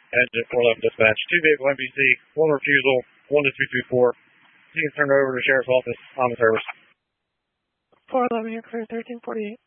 Engine 411 dispatch. 2 vehicle MVC, 1 refusal, 1 to 224. You can turn it over to the Sheriff's Office, common service. 411, you're clear 1348.